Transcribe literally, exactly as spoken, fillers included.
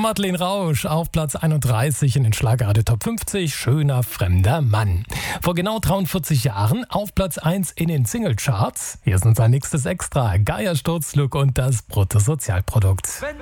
Madeleine Rausch auf Platz einunddreißig in den Schlagerradio Top fünfzig, Schöner fremder Mann. Vor genau dreiundvierzig Jahren auf Platz eins in den Singlecharts. Hier ist unser nächstes Extra, Geier Sturzflug und das Bruttosozialprodukt. Wenn